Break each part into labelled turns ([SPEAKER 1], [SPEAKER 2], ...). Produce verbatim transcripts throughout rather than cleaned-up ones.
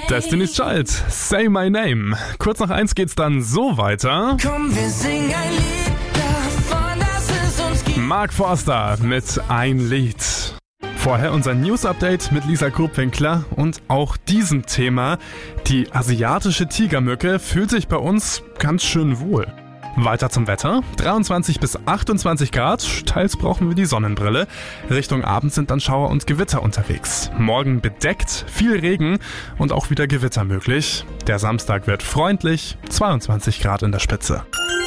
[SPEAKER 1] Destiny's Child, Say My Name. Kurz nach eins geht's dann so weiter.
[SPEAKER 2] Komm, wir singen ein Lied davon, dass es uns gibt.
[SPEAKER 1] Mark Forster mit Ein Lied. Vorher unser News-Update mit Lisa Grubwinkler und auch diesem Thema. Die asiatische Tigermücke fühlt sich bei uns ganz schön wohl. Weiter zum Wetter. dreiundzwanzig bis achtundzwanzig Grad, teils brauchen wir die Sonnenbrille. Richtung Abend sind dann Schauer und Gewitter unterwegs. Morgen bedeckt, viel Regen und auch wieder Gewitter möglich. Der Samstag wird freundlich, zweiundzwanzig Grad in der Spitze.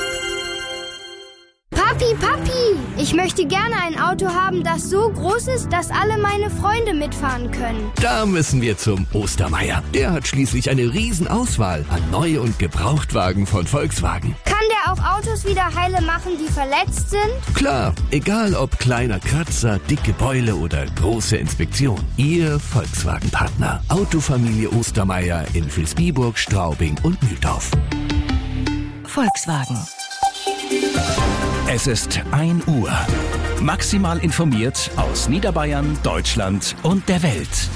[SPEAKER 3] Papi, Papi, ich möchte gerne ein Auto haben, das so groß ist, dass alle meine Freunde mitfahren können.
[SPEAKER 4] Da müssen wir zum Ostermeier. Der hat schließlich eine Riesenauswahl an Neu- und Gebrauchtwagen von Volkswagen.
[SPEAKER 3] Kann der auch Autos wieder heile machen, die verletzt sind?
[SPEAKER 4] Klar, egal ob kleiner Kratzer, dicke Beule oder große Inspektion. Ihr Volkswagen-Partner. Autofamilie Ostermeier in Vilsbiburg, Straubing und Mühldorf.
[SPEAKER 5] Volkswagen. Es ist ein Uhr. Maximal informiert aus Niederbayern, Deutschland und der Welt.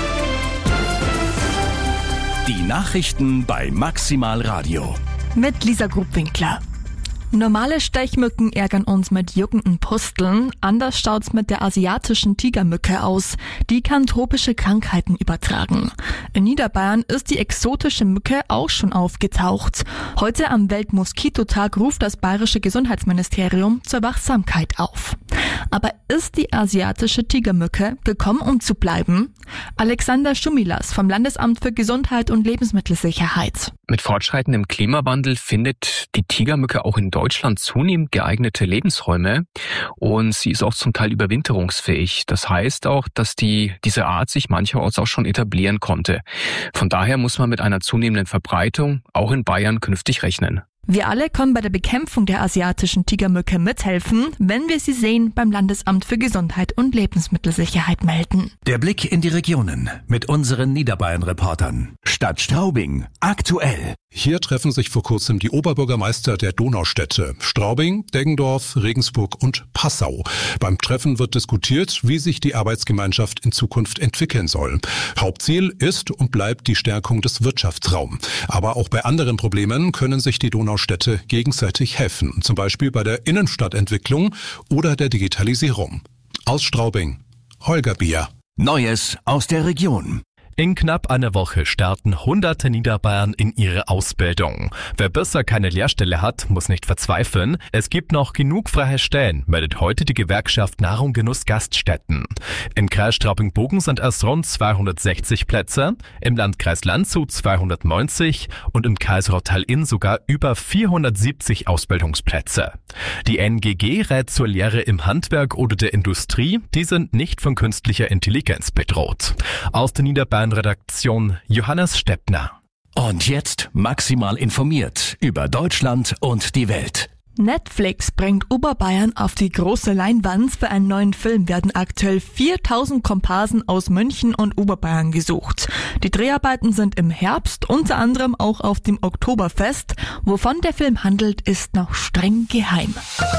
[SPEAKER 5] Die Nachrichten bei Maximal Radio.
[SPEAKER 6] Mit Lisa Grubwinkler. Normale Stechmücken ärgern uns mit juckenden Pusteln. Anders schaut's mit der asiatischen Tigermücke aus. Die kann tropische Krankheiten übertragen. In Niederbayern ist die exotische Mücke auch schon aufgetaucht. Heute am Weltmoskitotag ruft das bayerische Gesundheitsministerium zur Wachsamkeit auf. Aber ist die asiatische Tigermücke gekommen, um zu bleiben? Alexander Schumilas vom Landesamt für Gesundheit und Lebensmittelsicherheit.
[SPEAKER 7] Mit fortschreitendem Klimawandel findet die Tigermücke auch in Deutschland zunehmend geeignete Lebensräume und sie ist auch zum Teil überwinterungsfähig. Das heißt auch, dass die diese Art sich mancherorts auch schon etablieren konnte. Von daher muss man mit einer zunehmenden Verbreitung auch in Bayern künftig rechnen.
[SPEAKER 6] Wir alle können bei der Bekämpfung der asiatischen Tigermücke mithelfen, wenn wir sie sehen, beim Landesamt für Gesundheit und Lebensmittelsicherheit melden.
[SPEAKER 5] Der Blick in die Regionen mit unseren Niederbayern-Reportern. Stadt Straubing, aktuell.
[SPEAKER 8] Hier treffen sich vor kurzem die Oberbürgermeister der Donaustädte Straubing, Deggendorf, Regensburg und Passau. Beim Treffen wird diskutiert, wie sich die Arbeitsgemeinschaft in Zukunft entwickeln soll. Hauptziel ist und bleibt die Stärkung des Wirtschaftsraums. Aber auch bei anderen Problemen können sich die Donaustädte gegenseitig helfen, zum Beispiel bei der Innenstadtentwicklung oder der Digitalisierung. Aus Straubing, Holger Bier.
[SPEAKER 5] Neues aus der Region.
[SPEAKER 9] In knapp einer Woche starten hunderte Niederbayern in ihre Ausbildung. Wer bisher keine Lehrstelle hat, muss nicht verzweifeln. Es gibt noch genug freie Stellen, meldet heute die Gewerkschaft Nahrung Genuss Gaststätten. Im Kreis Straubing-Bogen sind es rund zweihundertsechzig Plätze, im Landkreis Landshut zweihundertneunzig und im Kreis Rottal-Inn sogar über vierhundertsiebzig Ausbildungsplätze. Die N G G rät zur Lehre im Handwerk oder der Industrie, die sind nicht von künstlicher Intelligenz bedroht. Aus der Niederbayern Redaktion Johannes Steppner.
[SPEAKER 5] Und jetzt maximal informiert über Deutschland und die Welt.
[SPEAKER 6] Netflix bringt Oberbayern auf die große Leinwand. Für einen neuen Film werden aktuell viertausend Komparsen aus München und Oberbayern gesucht. Die Dreharbeiten sind im Herbst, unter anderem auch auf dem Oktoberfest. Wovon der Film handelt, ist noch streng geheim.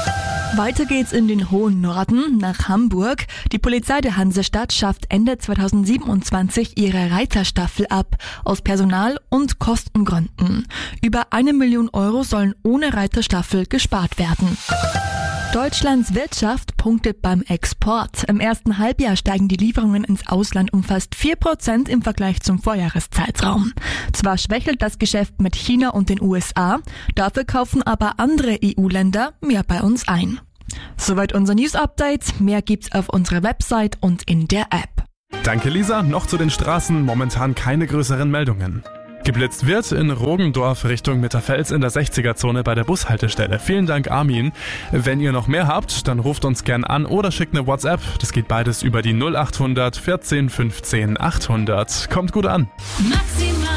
[SPEAKER 6] Weiter geht's in den hohen Norden, nach Hamburg. Die Polizei der Hansestadt schafft Ende zweitausendsiebenundzwanzig ihre Reiterstaffel ab, aus Personal- und Kostengründen. Über eine Million Euro sollen ohne Reiterstaffel gespart werden. Deutschlands Wirtschaft punktet beim Export. Im ersten Halbjahr steigen die Lieferungen ins Ausland um fast vier Prozent im Vergleich zum Vorjahreszeitraum. Zwar schwächelt das Geschäft mit China und den U S A, dafür kaufen aber andere E U-Länder mehr bei uns ein. Soweit unser News-Update. Mehr gibt's auf unserer Website und in der App.
[SPEAKER 1] Danke Lisa, noch zu den Straßen, momentan keine größeren Meldungen. Geblitzt wird in Rogendorf Richtung Mitterfels in der sechziger-Zone bei der Bushaltestelle. Vielen Dank, Armin. Wenn ihr noch mehr habt, dann ruft uns gern an oder schickt eine WhatsApp. Das geht beides über die null acht hundert vierzehn fünfzehn achthundert. Kommt gut an.
[SPEAKER 2] Maximal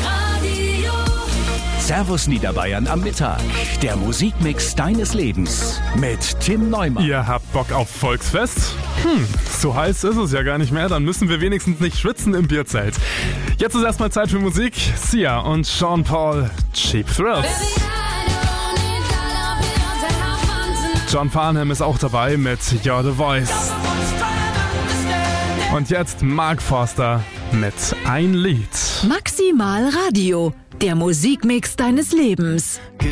[SPEAKER 2] Radio.
[SPEAKER 5] Servus Niederbayern am Mittag. Der Musikmix deines Lebens mit Tim Neumann.
[SPEAKER 1] Ihr habt Bock auf Volksfest? Hm, so heiß ist es ja gar nicht mehr. Dann müssen wir wenigstens nicht schwitzen im Bierzelt. Jetzt ist erstmal Zeit für Musik. Sia und Sean Paul, Cheap Thrills. John Farnham ist auch dabei mit You're the Voice. Und jetzt Mark Forster mit Ein Lied.
[SPEAKER 10] Maximal Radio, der Musikmix deines Lebens.